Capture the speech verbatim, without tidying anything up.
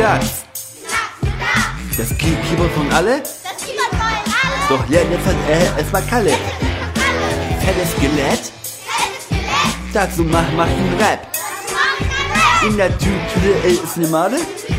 Platz. Das Key- Keyboard von alle? Das Keyboard wollen alle. Doch lernt jetzt halt äh, erstmal Kalle. Fettes Skelett? Fettes Skelett. Dazu mach, mach ich einen Rap. Das macht ein Rap. In der Tü Tüte äh, ist eine Made.